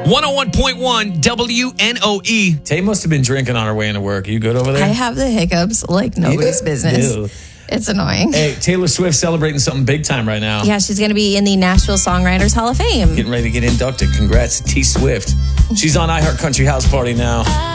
101.1 WNOE. Tay must have been drinking on her way into work. Are you good over there? I have the hiccups like nobody's business. Ew. It's annoying. Hey, Taylor Swift celebrating something big time right now. Yeah, she's going to be in the Nashville Songwriters Hall of Fame. Getting ready to get inducted. Congrats to T Swift. She's on iHeart Country House Party now.